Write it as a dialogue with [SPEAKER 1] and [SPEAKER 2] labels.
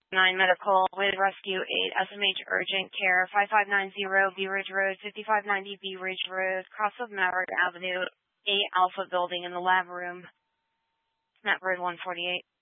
[SPEAKER 1] 9 Medical with Rescue 8 SMH Urgent Care 5590 Bee Ridge Road, 5590 Bee Ridge Road, cross of Maverick Avenue, 8 Alpha Building in the lab room. Met Bird 148.